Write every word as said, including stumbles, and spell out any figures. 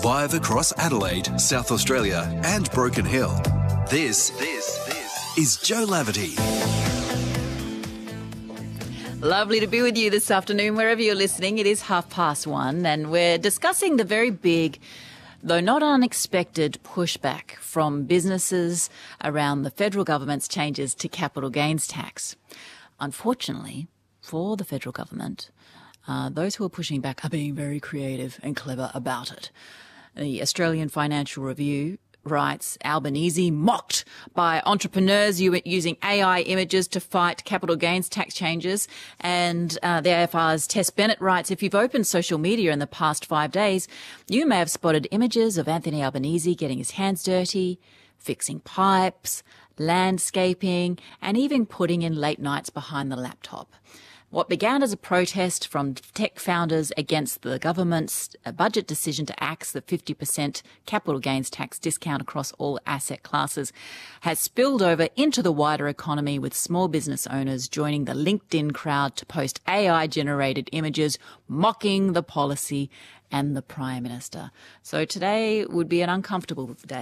live across Adelaide, South Australia and Broken Hill. This, this, this is Jo Laverty. Lovely to be with you this afternoon, wherever you're listening. It is half past one and we're discussing the very big, though not unexpected, pushback from businesses around the federal government's changes to capital gains tax. Unfortunately, for the federal government, uh, those who are pushing back are being very creative and clever about it. The Australian Financial Review writes, Albanese mocked by entrepreneurs using A I images to fight capital gains tax changes. And uh, the A F R's Tess Bennett writes, if you've opened social media in the past five days, you may have spotted images of Anthony Albanese getting his hands dirty, fixing pipes, landscaping, and even putting in late nights behind the laptop. What began as a protest from tech founders against the government's budget decision to axe the fifty percent capital gains tax discount across all asset classes has spilled over into the wider economy, with small business owners joining the LinkedIn crowd to post A I-generated images mocking the policy and the Prime Minister. So today would be an uncomfortable day